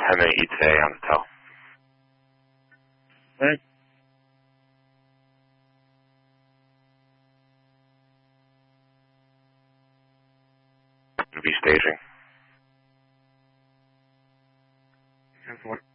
10 minute ETA on the tow. Thanks. It'll be staging. 10-4.